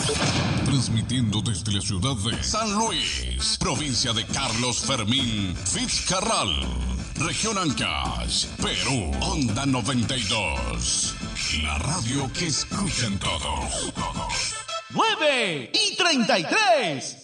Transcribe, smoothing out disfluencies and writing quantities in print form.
Transmitiendo desde la ciudad de San Luis, provincia de Carlos Fermín Fitzcarral, región Ancash, Perú, Onda 92. La radio que escuchan todos. 9:33.